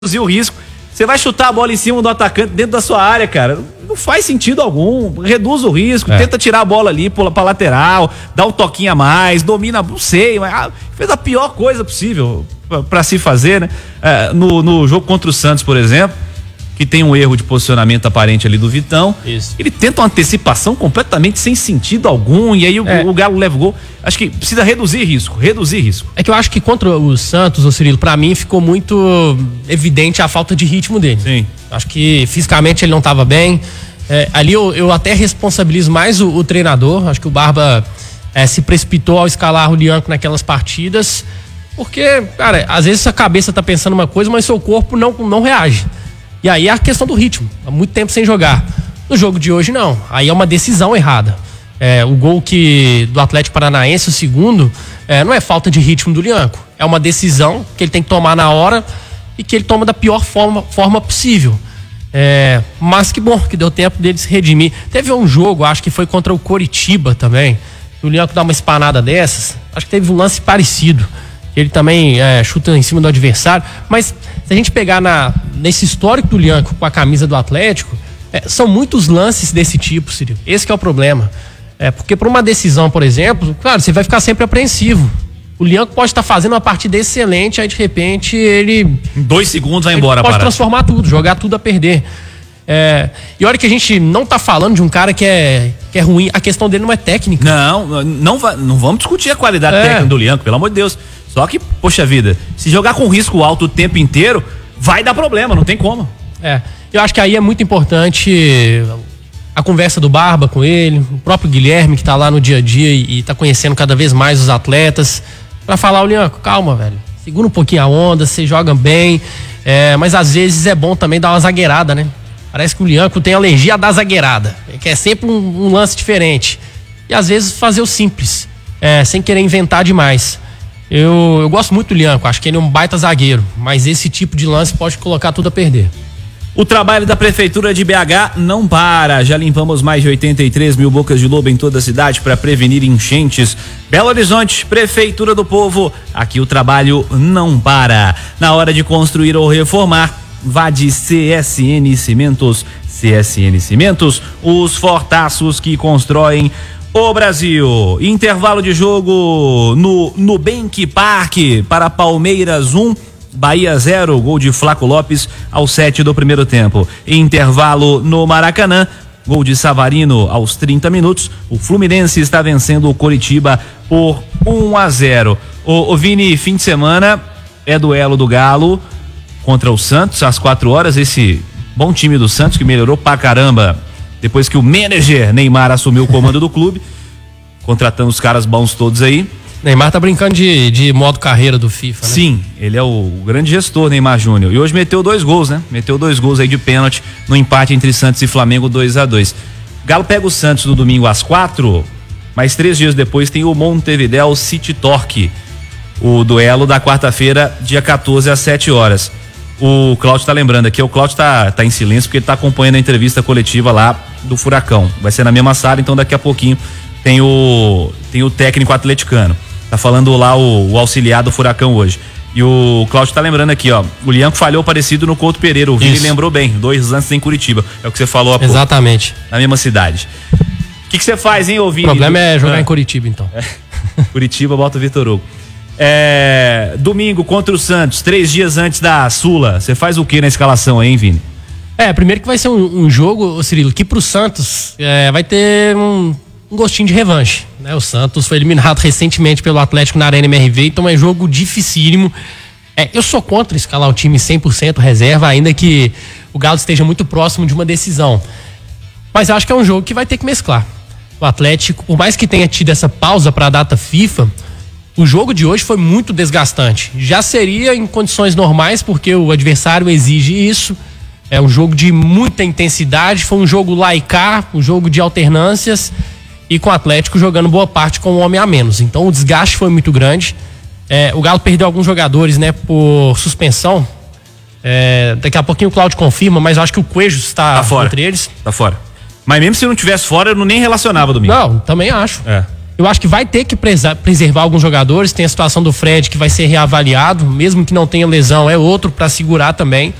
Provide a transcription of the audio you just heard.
reduzir o risco. Você vai chutar a bola em cima do atacante dentro da sua área, cara. Não faz sentido algum. Reduz o risco, tenta tirar a bola ali, pula pra lateral, dá um toquinho a mais, domina, não sei, mas fez a pior coisa possível pra se fazer, né? No jogo contra o Santos, por exemplo, que tem um erro de posicionamento aparente ali do Vitão. Isso. Ele tenta uma antecipação completamente sem sentido algum, e aí o Galo leva o gol. Acho que precisa reduzir risco. É que eu acho que contra o Santos, ô Cirilo, pra mim ficou muito evidente a falta de ritmo dele. Sim. Acho que fisicamente ele não estava bem. Ali eu até responsabilizo mais o treinador. Acho que o Barba se precipitou ao escalar o Lianco naquelas partidas, porque, cara, às vezes a cabeça tá pensando uma coisa, mas seu corpo não reage. E aí é a questão do ritmo, há muito tempo sem jogar. No jogo de hoje, não. Aí é uma decisão errada. O gol do Atlético Paranaense, o segundo, não é falta de ritmo do Lianco. É uma decisão que ele tem que tomar na hora e que ele toma da pior forma possível. Mas que bom que deu tempo dele se redimir. Teve um jogo, acho que foi contra o Coritiba também, o Lianco dá uma espanada dessas. Acho que teve um lance parecido. Ele também chuta em cima do adversário. Mas se a gente pegar nesse histórico do Lianco com a camisa do Atlético, são muitos lances desse tipo, Cirilo. Esse que é o problema. Porque para uma decisão, por exemplo, claro, você vai ficar sempre apreensivo. O Lianco pode estar fazendo uma partida excelente, aí de repente ele... Em 2 segundos vai embora. Pode transformar tudo, jogar tudo a perder. E olha que a gente não tá falando de um cara que é ruim, a questão dele não é técnica. Não vamos discutir a qualidade técnica do Lianco, pelo amor de Deus. Só que, poxa vida, se jogar com risco alto o tempo inteiro, vai dar problema, não tem como. Eu acho que aí é muito importante a conversa do Barba com ele, o próprio Guilherme que tá lá no dia a dia e tá conhecendo cada vez mais os atletas, pra falar, Lianco, calma, velho, segura um pouquinho a onda, você joga bem, mas às vezes é bom também dar uma zagueirada, né? Parece que o Lianco tem alergia a dar zagueirada, que é sempre um lance diferente. E às vezes fazer o simples, sem querer inventar demais. Eu gosto muito do Lianco, acho que ele é um baita zagueiro, mas esse tipo de lance pode colocar tudo a perder. O trabalho da Prefeitura de BH não para. Já limpamos mais de 83 mil bocas de lobo em toda a cidade para prevenir enchentes. Belo Horizonte, Prefeitura do Povo, aqui o trabalho não para. Na hora de construir ou reformar, vá de CSN Cimentos. CSN Cimentos, os fortaços que constroem o Brasil. Intervalo de jogo no Nubank Park para Palmeiras 1, Bahia 0, gol de Flaco Lopes aos 7 do primeiro tempo. Intervalo no Maracanã, gol de Savarino aos 30 minutos. O Fluminense está vencendo o Coritiba por 1-0. O Vini, fim de semana é duelo do Galo contra o Santos às 4 horas. Esse bom time do Santos que melhorou pra caramba depois que o manager Neymar assumiu o comando do clube, contratando os caras bons todos aí. Neymar tá brincando de modo carreira do FIFA, né? Sim, ele é o grande gestor, Neymar Júnior. E hoje meteu 2 gols, né? Meteu 2 gols aí de pênalti no empate entre Santos e Flamengo, 2-2. Galo pega o Santos no domingo às 4, mas 3 dias depois tem o Montevidéu City Torque, o duelo da quarta-feira, dia 14 às 7 horas. O Cláudio tá lembrando aqui, o Cláudio tá em silêncio porque ele tá acompanhando a entrevista coletiva lá do Furacão. Vai ser na mesma sala, então daqui a pouquinho tem o técnico atleticano. Tá falando lá o auxiliar do Furacão hoje. E o Cláudio tá lembrando aqui, ó, o Lianco falhou parecido no Couto Pereira, o Vini lembrou bem, 2 lances em Curitiba, é o que você falou há pouco. Exatamente. Na mesma cidade. O que você faz, hein, Vini? O problema é jogar em Curitiba, então. Curitiba, bota o Vitor Hugo. Domingo contra o Santos, 3 dias antes da Sula, você faz o que na escalação aí, hein, Vini? Primeiro que vai ser um jogo, Cirilo, que pro Santos vai ter um gostinho de revanche, né? O Santos foi eliminado recentemente pelo Atlético na Arena MRV, então é jogo dificílimo. Eu sou contra escalar o time 100% reserva, ainda que o Galo esteja muito próximo de uma decisão. Mas eu acho que é um jogo que vai ter que mesclar. O Atlético, por mais que tenha tido essa pausa para a data FIFA, o jogo de hoje foi muito desgastante. Já seria em condições normais, porque o adversário exige isso. É um jogo de muita intensidade, foi um jogo laicar, um jogo de alternâncias, e com o Atlético jogando boa parte com um homem a menos. Então o desgaste foi muito grande. O Galo perdeu alguns jogadores, né, por suspensão. Daqui a pouquinho o Cláudio confirma, mas eu acho que o Coelho está fora. Entre eles. Tá fora. Mas mesmo se não tivesse fora, eu nem relacionava domingo. Não, também acho. Eu acho que vai ter que preservar alguns jogadores. Tem a situação do Fred, que vai ser reavaliado, mesmo que não tenha lesão, é outro para segurar também.